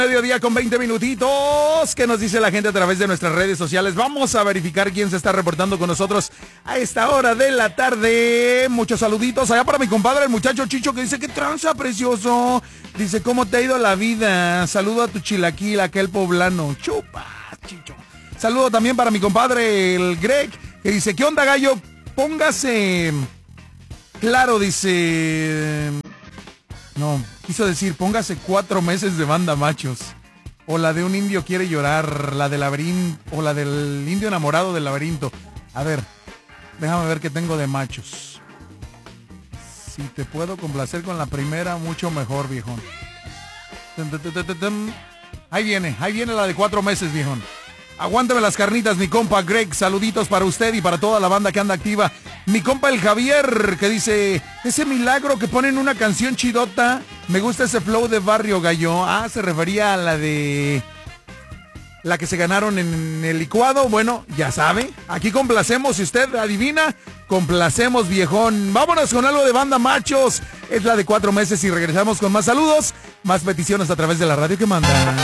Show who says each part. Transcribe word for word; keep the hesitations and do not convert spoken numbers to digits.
Speaker 1: Mediodía con veinte minutitos. ¿Qué nos dice la gente a través de nuestras redes sociales? Vamos a verificar quién se está reportando con nosotros a esta hora de la tarde. Muchos saluditos allá para mi compadre, el muchacho Chicho, que dice: ¿qué tranza, precioso? Dice: ¿cómo te ha ido la vida? Saludo a tu chilaquil, aquel poblano. Chupa, Chicho. Saludo también para mi compadre, el Greg, que dice: ¿qué onda, gallo? Póngase claro, dice... No, quiso decir, póngase cuatro meses de banda machos. O la de un indio quiere llorar, la del laberinto, o la del indio enamorado del laberinto. A ver, déjame ver qué tengo de machos. Si te puedo complacer con la primera, mucho mejor, viejón. Ahí viene, ahí viene la de cuatro meses, viejón. Aguántame las carnitas, mi compa Greg. Saluditos para usted y para toda la banda que anda activa. Mi compa el Javier, que dice: ese milagro que ponen una canción chidota. Me gusta ese flow de Barrio Gallo. Ah, se refería a la de... la que se ganaron en el licuado. Bueno, ya sabe. Aquí complacemos. Si usted adivina, complacemos, viejón. Vámonos con algo de banda machos. Es la de cuatro meses y regresamos con más saludos. Más peticiones a través de la radio que manda.